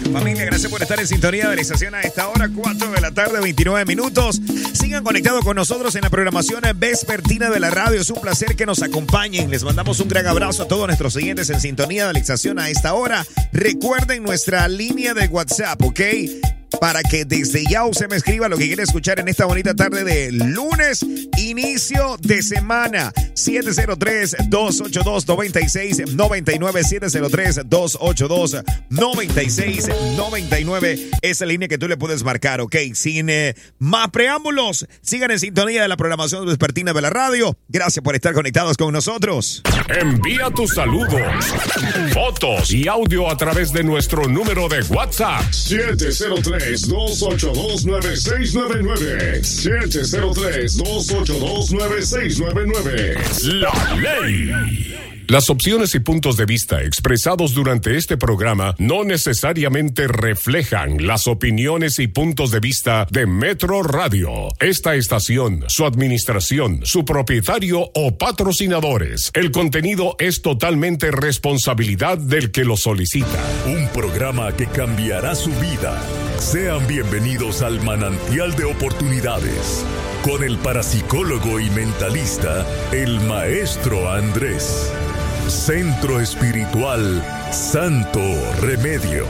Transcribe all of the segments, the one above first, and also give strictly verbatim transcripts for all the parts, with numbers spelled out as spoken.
Familia, gracias por estar en sintonía de la estación a esta hora, cuatro de la tarde, veintinueve minutos. Sigan conectados con nosotros en la programación vespertina de la radio. Es un placer que nos acompañen. Les mandamos un gran abrazo a todos nuestros siguientes en sintonía de la estación a esta hora. Recuerden nuestra línea de WhatsApp, ¿ok? Para que desde ya usted me escriba lo que quiere escuchar en esta bonita tarde de lunes, inicio de semana. siete cero tres, dos ocho dos, nueve seis nueve nueve, siete cero tres, dos ocho dos, nueve seis nueve nueve. Esa línea que tú le puedes marcar, ¿ok? Sin eh, más preámbulos, sigan en sintonía de la programación vespertina de la radio. Gracias por estar conectados con nosotros. Envía tus saludos, fotos y audio a través de nuestro número de WhatsApp. siete cero tres, dos ocho dos, nueve seis nueve nueve. siete cero tres, dos ocho dos, nueve seis nueve nueve. La ley. Las opciones y puntos de vista expresados durante este programa no necesariamente reflejan las opiniones y puntos de vista de Metro Radio, esta estación, su administración, su propietario o patrocinadores. El contenido es totalmente responsabilidad del que lo solicita. Un programa que cambiará su vida. Sean bienvenidos al manantial de oportunidades con el parapsicólogo y mentalista, el maestro Andrés. Centro Espiritual Santo Remedio.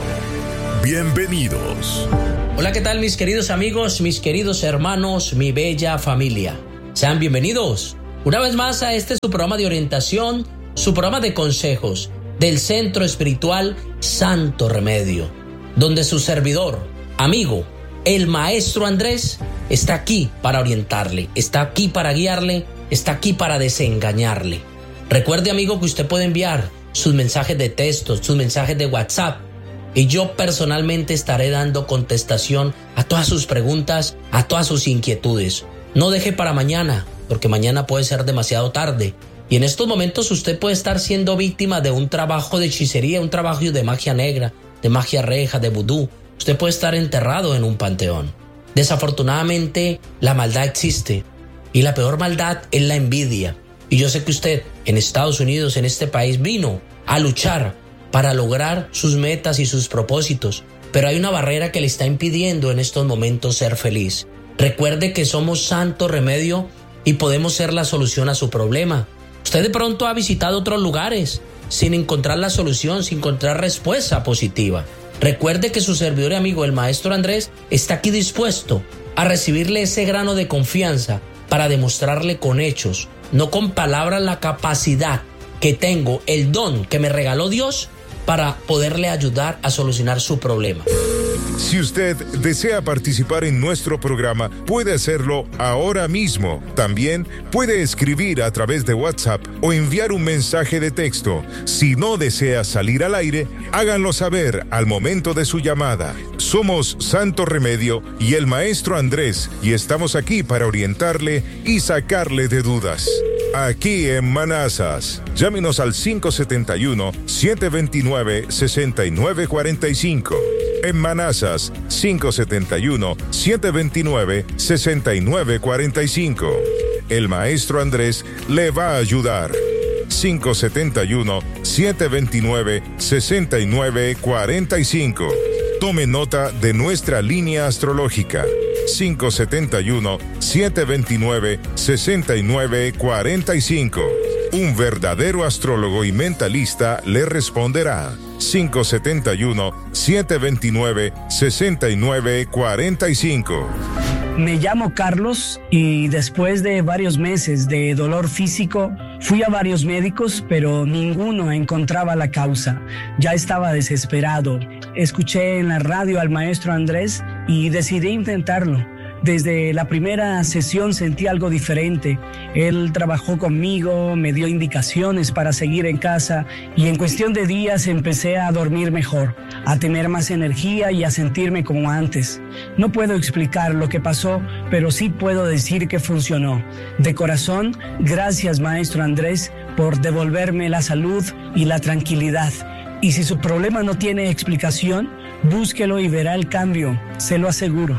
Bienvenidos. Hola, ¿qué tal mis queridos amigos, mis queridos hermanos, mi bella familia? Sean bienvenidos una vez más a este su programa de orientación, su programa de consejos del Centro Espiritual Santo Remedio, donde su servidor, amigo, el maestro Andrés, está aquí para orientarle, está aquí para guiarle, está aquí para desengañarle. Recuerde, amigo, que usted puede enviar sus mensajes de texto, sus mensajes de WhatsApp, y yo personalmente estaré dando contestación a todas sus preguntas, a todas sus inquietudes. No deje para mañana, porque mañana puede ser demasiado tarde. Y en estos momentos usted puede estar siendo víctima de un trabajo de hechicería, un trabajo de magia negra, de magia reja, de vudú. Usted puede estar enterrado en un panteón. Desafortunadamente, la maldad existe. Y la peor maldad es la envidia. Y yo sé que usted, en Estados Unidos, en este país, vino a luchar para lograr sus metas y sus propósitos. Pero hay una barrera que le está impidiendo en estos momentos ser feliz. Recuerde que somos Santo Remedio y podemos ser la solución a su problema. Usted de pronto ha visitado otros lugares sin encontrar la solución, sin encontrar respuesta positiva. Recuerde que su servidor y amigo, el maestro Andrés, está aquí dispuesto a recibirle ese grano de confianza para demostrarle con hechos, no con palabras, la capacidad que tengo, el don que me regaló Dios para poderle ayudar a solucionar su problema. Si usted desea participar en nuestro programa, puede hacerlo ahora mismo. También puede escribir a través de WhatsApp o enviar un mensaje de texto. Si no desea salir al aire, háganlo saber al momento de su llamada. Somos Santo Remedio y el maestro Andrés, y estamos aquí para orientarle y sacarle de dudas. Aquí en Manassas, llámenos al cinco siete uno, siete dos nueve, seis nueve cuatro cinco. En Manassas, cinco siete uno, siete dos nueve, seis nueve cuatro cinco. El maestro Andrés le va a ayudar. cinco siete uno, siete dos nueve, seis nueve cuatro cinco. Tome nota de nuestra línea astrológica. cinco siete uno, siete dos nueve, seis nueve cuatro cinco. Un verdadero astrólogo y mentalista le responderá. cinco siete uno, siete dos nueve, seis nueve cuatro cinco. Me llamo Carlos y después de varios meses de dolor físico, fui a varios médicos, pero ninguno encontraba la causa. Ya estaba desesperado. Escuché en la radio al maestro Andrés y decidí intentarlo. Desde la primera sesión sentí algo diferente. Él trabajó conmigo, me dio indicaciones para seguir en casa y en cuestión de días empecé a dormir mejor, a tener más energía y a sentirme como antes. No puedo explicar lo que pasó, pero sí puedo decir que funcionó. De corazón, gracias maestro Andrés por devolverme la salud y la tranquilidad. Y si su problema no tiene explicación, búsquelo y verá el cambio, se lo aseguro.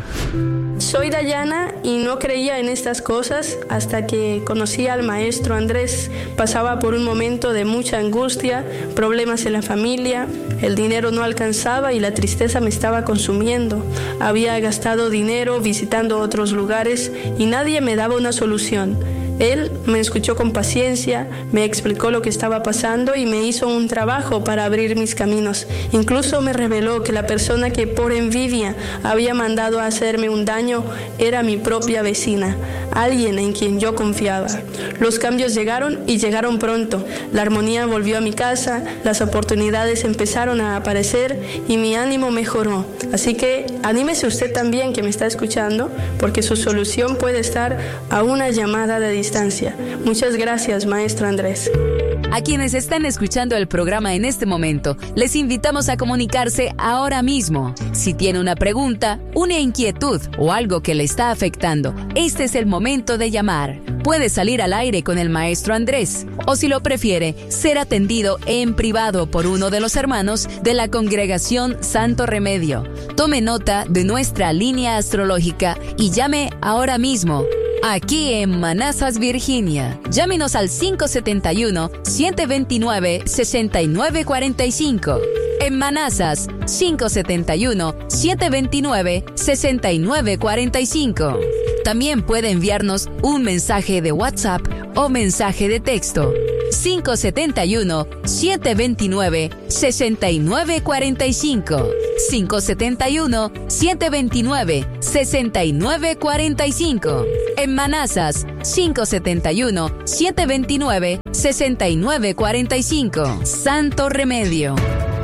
Soy Dayana y no creía en estas cosas hasta que conocí al maestro Andrés. Pasaba por un momento de mucha angustia, problemas en la familia, El dinero no alcanzaba y la tristeza me estaba consumiendo. Había gastado dinero visitando otros lugares y nadie me daba una solución. Él me escuchó con paciencia, me explicó lo que estaba pasando y me hizo un trabajo para abrir mis caminos. Incluso me reveló que la persona que por envidia había mandado a hacerme un daño era mi propia vecina, alguien en quien yo confiaba. Los cambios llegaron y llegaron pronto. La armonía volvió a mi casa, las oportunidades empezaron a aparecer y mi ánimo mejoró. Así que anímese usted también que me está escuchando, porque su solución puede estar a una llamada de distancia. Muchas gracias, maestro Andrés. A quienes están escuchando el programa en este momento, les invitamos a comunicarse ahora mismo. Si tiene una pregunta, una inquietud o algo que le está afectando, este es el momento de llamar. Puede salir al aire con el maestro Andrés, o si lo prefiere, ser atendido en privado por uno de los hermanos de la congregación Santo Remedio. Tome nota de nuestra línea astrológica y llame ahora mismo. Aquí en Manassas, Virginia. Llámenos al cinco siete uno, siete dos nueve, seis nueve cuatro cinco. En Manassas, cinco siete uno, siete dos nueve, seis nueve cuatro cinco. También puede enviarnos un mensaje de WhatsApp o mensaje de texto. cinco siete uno, siete dos nueve, seis nueve cuatro cinco. cinco siete uno, siete dos nueve, seis nueve cuatro cinco. En Manassas, cinco siete uno, siete dos nueve, seis nueve cuatro cinco. Santo Remedio.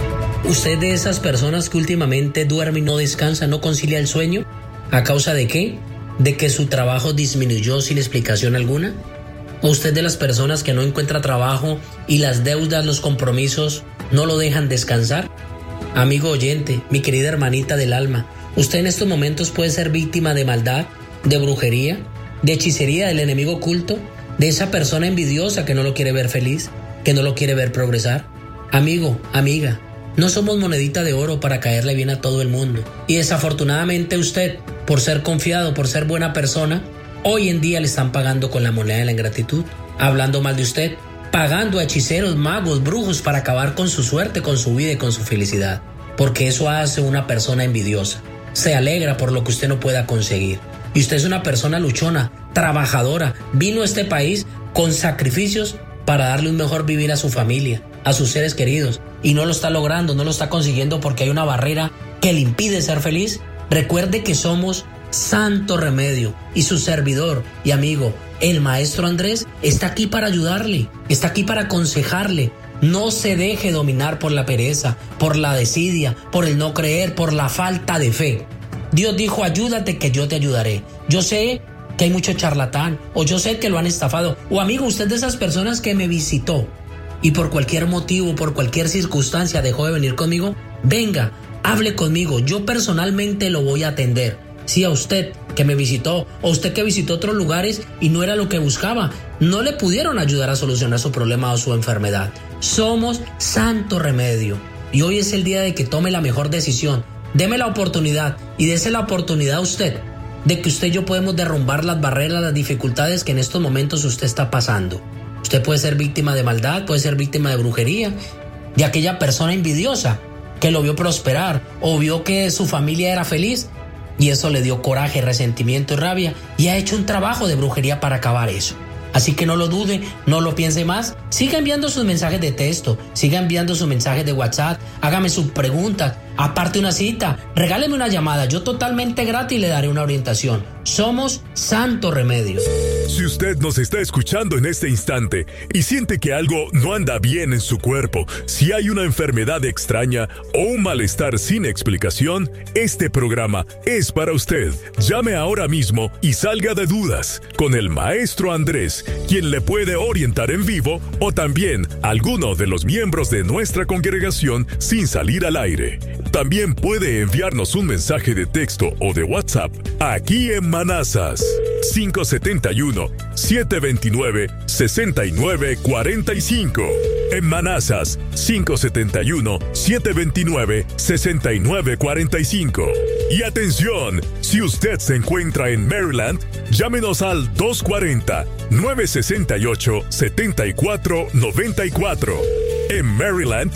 ¿Usted de esas personas que últimamente duerme y no descansa, no concilia el sueño? ¿A causa de qué? ¿De que su trabajo disminuyó sin explicación alguna? ¿O usted de las personas que no encuentra trabajo y las deudas, los compromisos no lo dejan descansar? Amigo oyente, mi querida hermanita del alma, usted en estos momentos puede ser víctima de maldad, de brujería, de hechicería del enemigo oculto, de esa persona envidiosa que no lo quiere ver feliz, que no lo quiere ver progresar. Amigo, amiga, no somos monedita de oro para caerle bien a todo el mundo. Y desafortunadamente usted, por ser confiado, por ser buena persona, hoy en día le están pagando con la moneda de la ingratitud, hablando mal de usted, pagando a hechiceros, magos, brujos para acabar con su suerte, con su vida y con su felicidad. Porque eso hace una persona envidiosa. Se alegra por lo que usted no pueda conseguir. Y usted es una persona luchona, trabajadora, vino a este país con sacrificios para darle un mejor vivir a su familia, a sus seres queridos, y no lo está logrando, no lo está consiguiendo porque hay una barrera que le impide ser feliz. Recuerde que somos Santo Remedio y su servidor y amigo, el maestro Andrés, está aquí para ayudarle, está aquí para aconsejarle. No se deje dominar por la pereza, por la desidia, por el no creer, por la falta de fe. Dios dijo, ayúdate que yo te ayudaré. Yo sé que hay mucho charlatán, o yo sé que lo han estafado, o amigo, usted de esas personas que me visitó y por cualquier motivo, por cualquier circunstancia dejó de venir conmigo, venga, hable conmigo, yo personalmente lo voy a atender. Sí, a usted que me visitó, o usted que visitó otros lugares y no era lo que buscaba, no le pudieron ayudar a solucionar su problema o su enfermedad. Somos Santo Remedio y hoy es el día de que tome la mejor decisión. Deme la oportunidad y dese la oportunidad a usted de que usted y yo podemos derrumbar las barreras, las dificultades que en estos momentos usted está pasando. Usted puede ser víctima de maldad, puede ser víctima de brujería, de aquella persona envidiosa que lo vio prosperar o vio que su familia era feliz y eso le dio coraje, resentimiento y rabia y ha hecho un trabajo de brujería para acabar eso. Así que no lo dude, no lo piense más. Siga enviando sus mensajes de texto, siga enviando sus mensajes de WhatsApp, hágame sus preguntas, aparte una cita, regáleme una llamada, yo totalmente gratis le daré una orientación. Somos Santo Remedio. Si usted nos está escuchando en este instante y siente que algo no anda bien en su cuerpo, si hay una enfermedad extraña o un malestar sin explicación, este programa es para usted. Llame ahora mismo y salga de dudas con el maestro Andrés, quien le puede orientar en vivo, o también alguno de los miembros de nuestra congregación sin salir al aire. También puede enviarnos un mensaje de texto o de WhatsApp aquí en Manassas. cinco siete uno, siete dos nueve, seis nueve cuatro cinco. En Manassas, cinco siete uno, siete dos nueve, seis nueve cuatro cinco. Y atención, si usted se encuentra en Maryland, llámenos al dos cuatro cero, nueve seis ocho, siete cuatro nueve cuatro. En Maryland,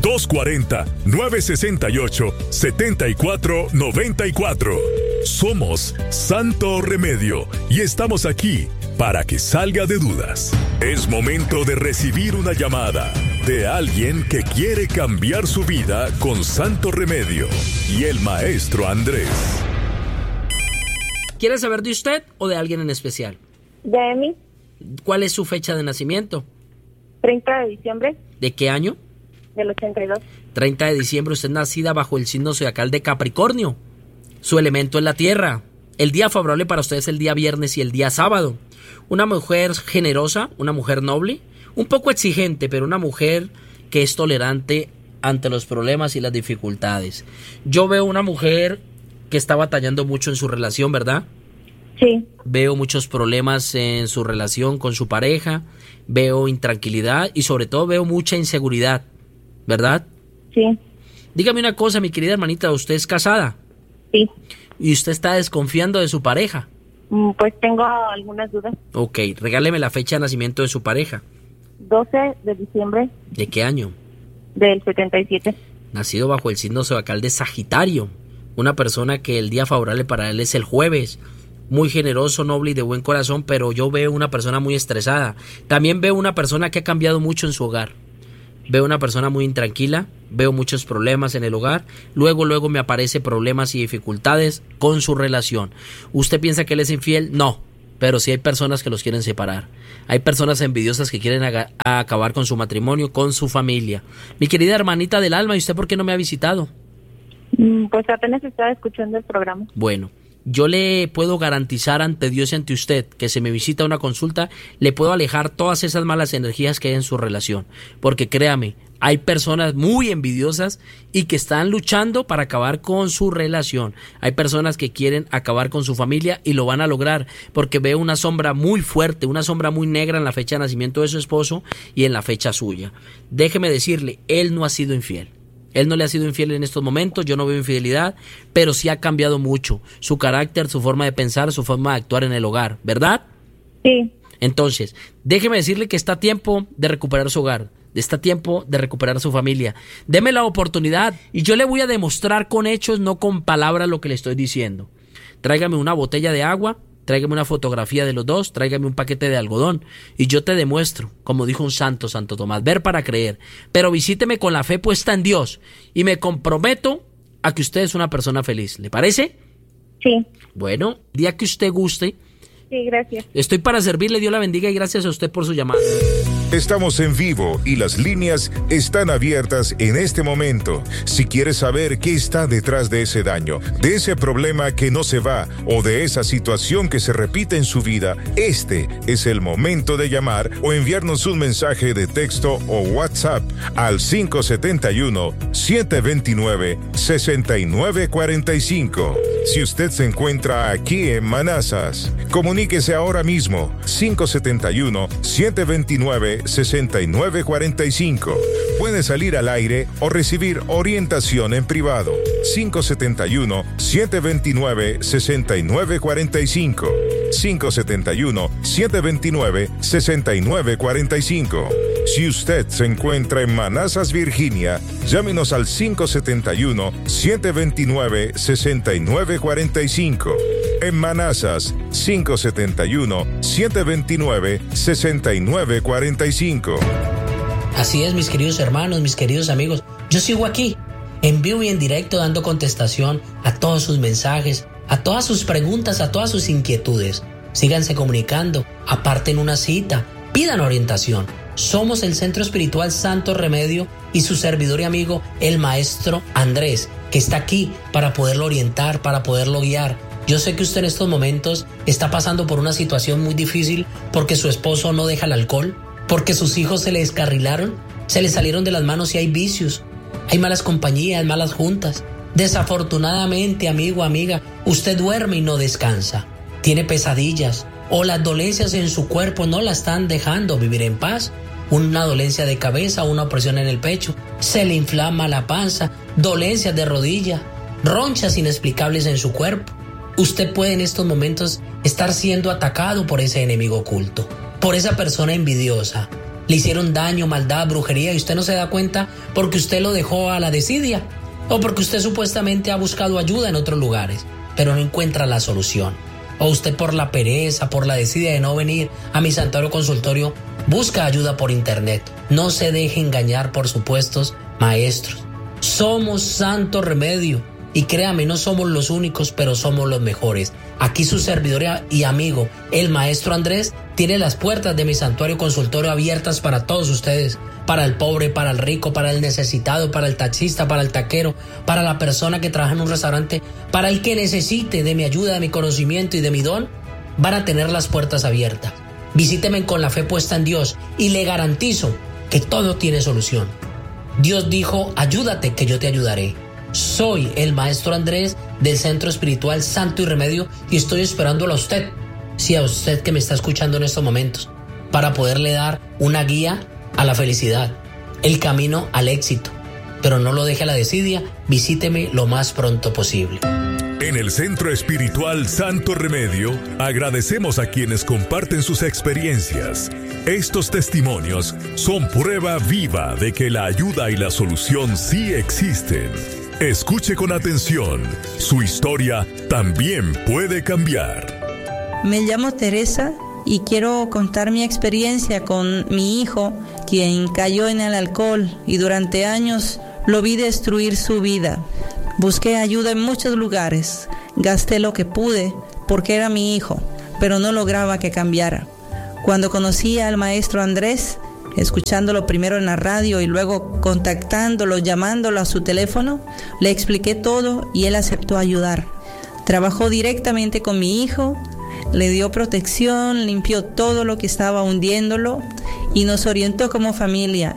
dos cuatro cero, nueve seis ocho, siete cuatro nueve cuatro. Somos Santo Remedio y estamos aquí para que salga de dudas. Es momento de recibir una llamada de alguien que quiere cambiar su vida con Santo Remedio y el maestro Andrés. ¿Quiere saber de usted o de alguien en especial? De mí. ¿Cuál es su fecha de nacimiento? treinta de diciembre. ¿De qué año? Del ochenta y dos. treinta de diciembre, usted nacida bajo el signo zodiacal de Capricornio. Su elemento es la tierra. El día favorable para usted es el día viernes y el día sábado. Una mujer generosa, una mujer noble, un poco exigente, pero una mujer que es tolerante ante los problemas y las dificultades. Yo veo una mujer que está batallando mucho en su relación, ¿verdad? Sí. Veo muchos problemas en su relación con su pareja, veo intranquilidad y sobre todo veo mucha inseguridad, ¿verdad? Sí. Dígame una cosa, mi querida hermanita, ¿usted es casada? Sí. ¿Y usted está desconfiando de su pareja? Pues tengo algunas dudas. Ok, regáleme la fecha de nacimiento de su pareja. doce de diciembre. ¿De qué año? Del setenta y siete. Nacido bajo el signo zodiacal de Sagitario. Una persona que el día favorable para él es el jueves. Muy generoso, noble y de buen corazón, pero yo veo una persona muy estresada. También veo una persona que ha cambiado mucho en su hogar. Veo una persona muy intranquila, veo muchos problemas en el hogar, luego luego me aparecen problemas y dificultades con su relación. ¿Usted piensa que él es infiel? No, pero sí hay personas que los quieren separar. Hay personas envidiosas que quieren aga- a acabar con su matrimonio, con su familia. Mi querida hermanita del alma, ¿y usted por qué no me ha visitado? Pues apenas estaba escuchando el programa. Bueno, yo le puedo garantizar ante Dios y ante usted que si me visita a una consulta, le puedo alejar todas esas malas energías que hay en su relación. Porque créame, hay personas muy envidiosas y que están luchando para acabar con su relación. Hay personas que quieren acabar con su familia y lo van a lograr porque veo una sombra muy fuerte, una sombra muy negra en la fecha de nacimiento de su esposo y en la fecha suya. Déjeme decirle, él no ha sido infiel. Él no le ha sido infiel en estos momentos, yo no veo infidelidad, pero sí ha cambiado mucho su carácter, su forma de pensar, su forma de actuar en el hogar, ¿verdad? Sí. Entonces, déjeme decirle que está a tiempo de recuperar su hogar, está a tiempo de recuperar su familia. Deme la oportunidad y yo le voy a demostrar con hechos, no con palabras, lo que le estoy diciendo. Tráigame una botella de agua, tráigame una fotografía de los dos, tráigame un paquete de algodón y yo te demuestro, como dijo un santo, Santo Tomás, ver para creer. Pero visíteme con la fe puesta en Dios y me comprometo a que usted es una persona feliz. ¿Le parece? Sí. Bueno, el día que usted guste. Sí, gracias. Estoy para servirle, Dios la bendiga y gracias a usted por su llamada. Estamos en vivo y las líneas están abiertas en este momento. Si quieres saber qué está detrás de ese daño, de ese problema que no se va o de esa situación que se repite en su vida, este es el momento de llamar o enviarnos un mensaje de texto o WhatsApp al cinco siete uno, siete dos nueve, seis nueve cuatro cinco. Si usted se encuentra aquí en Manassas, comuníquese ahora mismo cinco siete uno, siete dos nueve, seis nueve cuatro cinco. Puede salir al aire o recibir orientación en privado. cinco siete uno, siete dos nueve, seis nueve cuatro cinco. cinco siete uno, siete dos nueve, seis nueve cuatro cinco. Si usted se encuentra en Manassas, Virginia, llámenos al cinco siete uno, siete dos nueve, seis nueve cuatro cinco. En Manassas, cinco siete uno, siete dos nueve, seis nueve cuatro cinco. Así es, mis queridos hermanos, mis queridos amigos. Yo sigo aquí, en vivo y en directo, dando contestación a todos sus mensajes, a todas sus preguntas, a todas sus inquietudes. Síganse comunicando, aparten una cita, pidan orientación. Somos el Centro Espiritual Santo Remedio y su servidor y amigo, el Maestro Andrés, que está aquí para poderlo orientar, para poderlo guiar. Yo sé que usted en estos momentos está pasando por una situación muy difícil porque su esposo no deja el alcohol, porque sus hijos se le descarrilaron, se le salieron de las manos y hay vicios, hay malas compañías, malas juntas. Desafortunadamente, amigo, amiga, usted duerme y no descansa, tiene pesadillas o las dolencias en su cuerpo no la están dejando vivir en paz. Una dolencia de cabeza, una opresión en el pecho, se le inflama la panza, dolencias de rodilla, ronchas inexplicables en su cuerpo. Usted puede en estos momentos estar siendo atacado por ese enemigo oculto, por esa persona envidiosa. Le hicieron daño, maldad, brujería y usted no se da cuenta porque usted lo dejó a la desidia o porque usted supuestamente ha buscado ayuda en otros lugares, pero no encuentra la solución. O usted por la pereza, por la desidia de no venir a mi santuario consultorio, busca ayuda por internet. No se deje engañar por supuestos maestros. Somos Santo Remedio. Y créame, no somos los únicos, pero somos los mejores. Aquí su servidor y amigo, el maestro Andrés, tiene las puertas de mi santuario consultorio abiertas para todos ustedes. Para el pobre, para el rico, para el necesitado, para el taxista, para el taquero, para la persona que trabaja en un restaurante, para el que necesite de mi ayuda, de mi conocimiento y de mi don, van a tener las puertas abiertas. Visíteme con la fe puesta en Dios y le garantizo que todo tiene solución. Dios dijo, ayúdate que yo te ayudaré. Soy el maestro Andrés del Centro Espiritual Santo y Remedio y estoy esperándolo a usted, sí, a usted que me está escuchando en estos momentos, para poderle dar una guía a la felicidad, el camino al éxito. Pero no lo deje a la desidia, visíteme lo más pronto posible. En el Centro Espiritual Santo Remedio, agradecemos a quienes comparten sus experiencias. Estos testimonios son prueba viva de que la ayuda y la solución sí existen. Escuche con atención, su historia también puede cambiar. Me llamo Teresa y quiero contar mi experiencia con mi hijo, quien cayó en el alcohol y durante años lo vi destruir su vida. Busqué ayuda en muchos lugares, gasté lo que pude porque era mi hijo, pero no lograba que cambiara. Cuando conocí al maestro Andrés, escuchándolo primero en la radio y luego contactándolo, llamándolo a su teléfono, le expliqué todo y él aceptó ayudar. Trabajó directamente con mi hijo, le dio protección, limpió todo lo que estaba hundiéndolo y nos orientó como familia.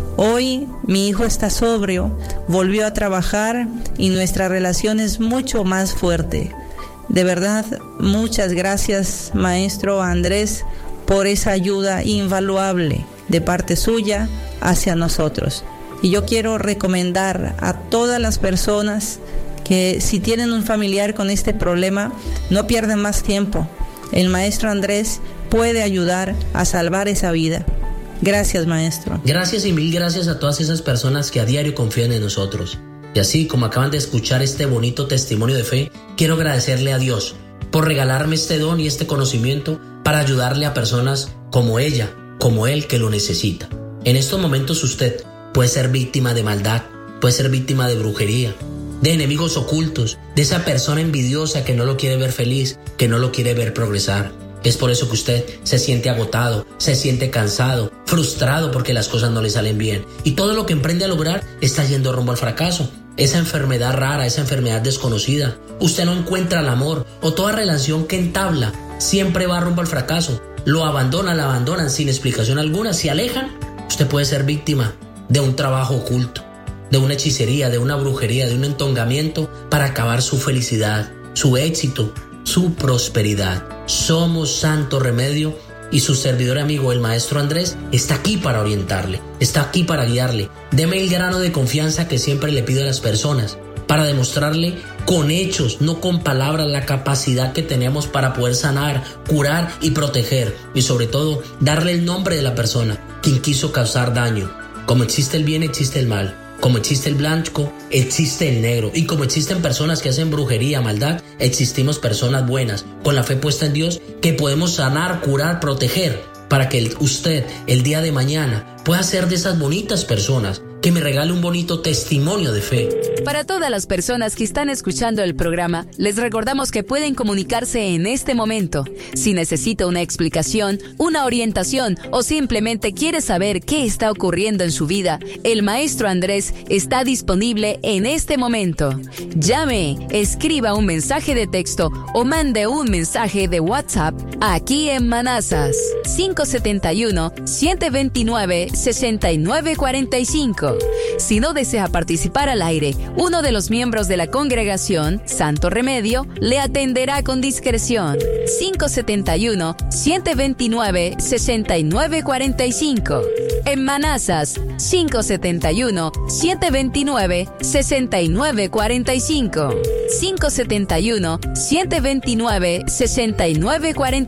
Hoy mi hijo está sobrio, volvió a trabajar y nuestra relación es mucho más fuerte. De verdad, muchas gracias, maestro Andrés, por esa ayuda invaluable de parte suya hacia nosotros. Y yo quiero recomendar a todas las personas que si tienen un familiar con este problema, no pierdan más tiempo. El maestro Andrés puede ayudar a salvar esa vida. Gracias, maestro. Gracias y mil gracias a todas esas personas que a diario confían en nosotros. Y así como acaban de escuchar este bonito testimonio de fe, quiero agradecerle a Dios por regalarme este don y este conocimiento para ayudarle a personas como ella, como él que lo necesita. En estos momentos usted puede ser víctima de maldad, puede ser víctima de brujería, de enemigos ocultos, de esa persona envidiosa que no lo quiere ver feliz, que no lo quiere ver progresar. Es por eso que usted se siente agotado, se siente cansado, frustrado porque las cosas no le salen bien. Y todo lo que emprende a lograr está yendo rumbo al fracaso. Esa enfermedad rara, esa enfermedad desconocida. Usted no encuentra el amor o toda relación que entabla siempre va rumbo al fracaso. Lo abandonan, la abandonan sin explicación alguna, se alejan. Usted puede ser víctima de un trabajo oculto, de una hechicería, de una brujería, de un entongamiento para acabar su felicidad, su éxito, su prosperidad. Somos Santo Remedio y su servidor amigo, el maestro Andrés, está aquí para orientarle, está aquí para guiarle. Deme el grano de confianza que siempre le pido a las personas para demostrarle con hechos, no con palabras, la capacidad que tenemos para poder sanar, curar y proteger. Y sobre todo, darle el nombre de la persona quien quiso causar daño. Como existe el bien, existe el mal. Como existe el blanco, existe el negro. Y como existen personas que hacen brujería, maldad, existimos personas buenas, con la fe puesta en Dios, que podemos sanar, curar, proteger, para que el, usted, el día de mañana, pueda ser de esas bonitas personas que me regale un bonito testimonio de fe. Para todas las personas que están escuchando el programa, les recordamos que pueden comunicarse en este momento. Si necesita una explicación, una orientación o simplemente quiere saber qué está ocurriendo en su vida, el maestro Andrés está disponible en este momento. Llame, escriba un mensaje de texto o mande un mensaje de WhatsApp aquí en Manazas. cinco siete uno, siete dos nueve, seis nueve cuatro cinco. Si no desea participar al aire, uno de los miembros de la congregación, Santo Remedio, le atenderá con discreción. cinco siete uno, siete dos nueve, seis nueve cuatro cinco. En Manazas, cinco siete uno, siete dos nueve, seis nueve cuatro cinco. cinco siete uno, siete dos nueve, seis nueve cuatro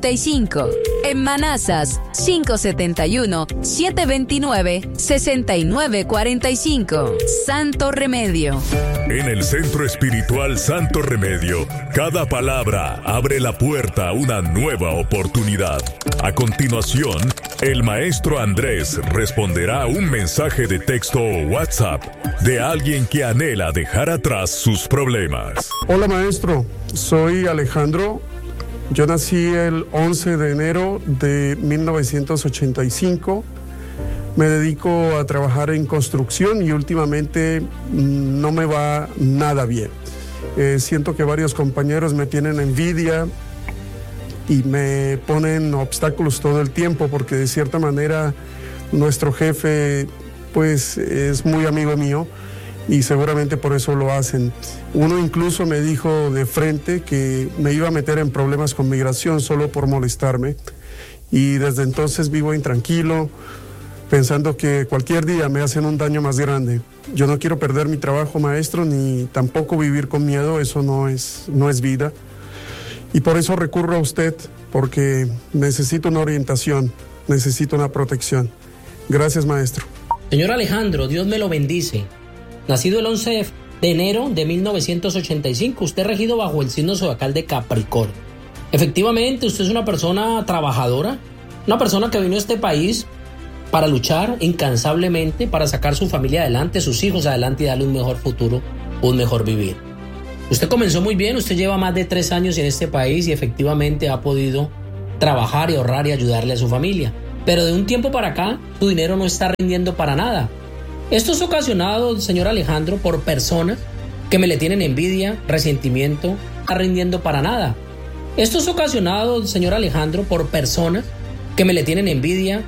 cuarenta y cinco. En Manazas, cinco siete uno, siete dos nueve, seis nueve cuatro cinco. Santo Remedio. En el Centro Espiritual Santo Remedio, cada palabra abre la puerta a una nueva oportunidad. A continuación, el maestro Andrés responderá a un mensaje de texto o WhatsApp de alguien que anhela dejar atrás sus problemas. Hola maestro, soy Alejandro. Yo nací el once de enero de mil novecientos ochenta y cinco. Me dedico a trabajar en construcción y últimamente no me va nada bien. Eh, siento que varios compañeros me tienen envidia y me ponen obstáculos todo el tiempo porque de cierta manera nuestro jefe pues es muy amigo mío y seguramente por eso lo hacen. Uno incluso me dijo de frente que me iba a meter en problemas con migración solo por molestarme y desde entonces vivo intranquilo, pensando que cualquier día me hacen un daño más grande. Yo no quiero perder mi trabajo, maestro, ni tampoco vivir con miedo, eso no es, no es vida. Y por eso recurro a usted, porque necesito una orientación, necesito una protección. Gracias, maestro. Señor Alejandro, Dios me lo bendice. Nacido el once de enero de mil novecientos ochenta y cinco, usted regido bajo el signo zodiacal de Capricornio. Efectivamente, usted es una persona trabajadora, una persona que vino a este país para luchar incansablemente, para sacar su familia adelante, sus hijos adelante y darle un mejor futuro, un mejor vivir. Usted comenzó muy bien, usted lleva más de tres años en este país y efectivamente ha podido trabajar y ahorrar y ayudarle a su familia. Pero de un tiempo para acá, su dinero no está rindiendo para nada. Esto es ocasionado, señor Alejandro, por personas que me le tienen envidia, resentimiento, no está rindiendo para nada. Esto es ocasionado, señor Alejandro, por personas que me le tienen envidia,